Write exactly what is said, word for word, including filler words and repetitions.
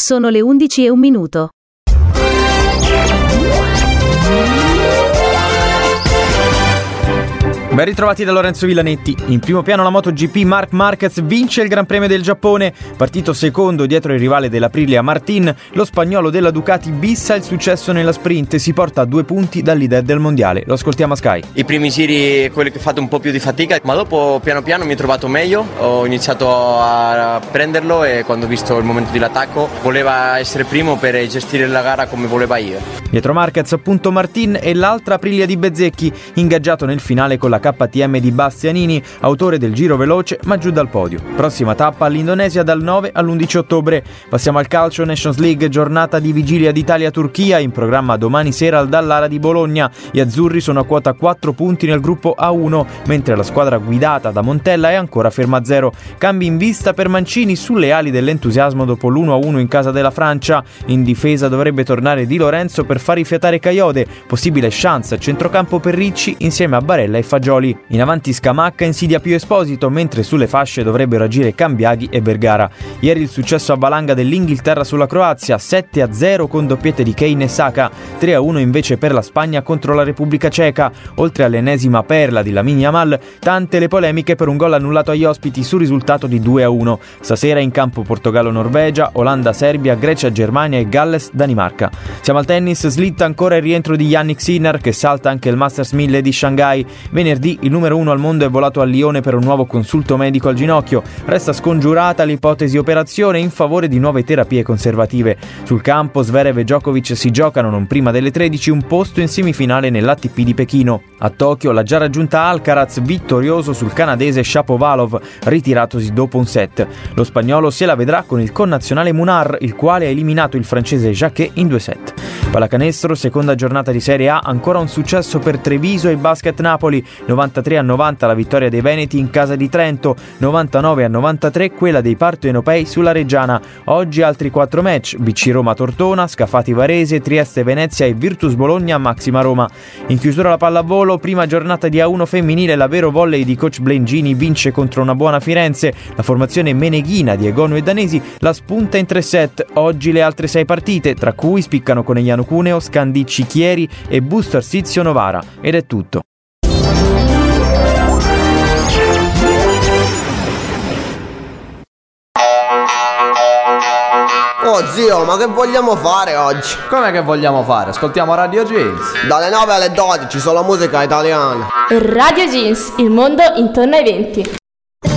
Sono le undici e un minuto. Ben ritrovati da Lorenzo Villanetti. In primo piano la MotoGP, Marc Marquez vince il Gran Premio del Giappone. Partito secondo dietro il rivale dell'Aprilia Martin, lo spagnolo della Ducati bissa il successo nella sprint e si porta a due punti dal leader del mondiale. Lo ascoltiamo a Sky. I primi giri, quelli che ho fatto un po' più di fatica, ma dopo piano piano mi ho trovato meglio. Ho iniziato a prenderlo e quando ho visto il momento dell'attacco voleva essere primo per gestire la gara come voleva io. Dietro Marquez appunto Martin e l'altra Aprilia di Bezzecchi, ingaggiato nel finale con la K T M di Bastianini, autore del giro veloce ma giù dal podio. Prossima tappa all'Indonesia dal nove all'undici ottobre. Passiamo al calcio. Nations League, giornata di vigilia d'Italia-Turchia, in programma domani sera al Dallara di Bologna. Gli azzurri sono a quota quattro punti nel gruppo A uno, mentre la squadra guidata da Montella è ancora ferma a zero. Cambi in vista per Mancini sulle ali dell'entusiasmo dopo l'uno a uno in casa della Francia. In difesa dovrebbe tornare Di Lorenzo per far rifiatare Kayode, possibile chance a centrocampo per Ricci insieme a Barella e Fagioli. In avanti Scamacca insidia più Esposito, mentre sulle fasce dovrebbero agire Cambiaghi e Vergara. Ieri il successo a valanga dell'Inghilterra sulla Croazia, sette a zero con doppiette di Kane e Saka, tre a uno invece per la Spagna contro la Repubblica Ceca. Oltre all'ennesima perla di Lamine Yamal, tante le polemiche per un gol annullato agli ospiti sul risultato di due a uno. Stasera in campo Portogallo-Norvegia, Olanda-Serbia, Grecia-Germania e Galles-Danimarca. Siamo al tennis, slitta ancora il rientro di Jannik Sinner che salta anche il Masters mille di Shanghai. Venerdì il numero uno al mondo è volato a Lione per un nuovo consulto medico al ginocchio. Resta scongiurata l'ipotesi operazione in favore di nuove terapie conservative. Sul campo Zverev e Djokovic si giocano non prima delle tredici un posto in semifinale nell'A T P di Pechino. A Tokyo la già raggiunta Alcaraz vittorioso sul canadese Shapovalov, ritiratosi dopo un set. Lo spagnolo se la vedrà con il connazionale Munar, il quale ha eliminato il francese Jacquet in due set. Pallacanestro, seconda giornata di Serie A, ancora un successo per Treviso e Basket Napoli. novantatré a novanta la vittoria dei Veneti in casa di Trento, novantanove a novantatré quella dei partenopei sulla Reggiana. Oggi altri quattro match: B C Roma Tortona, Scafati Varese, Trieste Venezia e Virtus Bologna Maxima Roma. In chiusura la pallavolo, prima giornata di A uno femminile, la vero volley di coach Blengini vince contro una buona Firenze. La formazione meneghina di Egonu e Danesi la spunta in tre set. Oggi le altre sei partite, tra cui spiccano Conegliano Cuneo, Scandicci Chieri e Busto Arsizio Novara. Ed è tutto. Oh zio, ma che vogliamo fare oggi? Come che vogliamo fare? Ascoltiamo Radio Jeans. Dalle nove alle dodici, solo musica italiana. Radio Jeans, il mondo intorno ai venti.